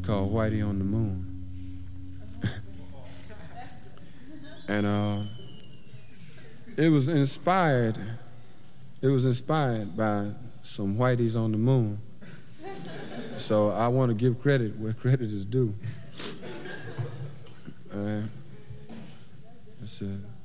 called Whitey on the Moon. And it was inspired by some Whiteys on the moon. So I want to give credit where credit is due. All right. That's it.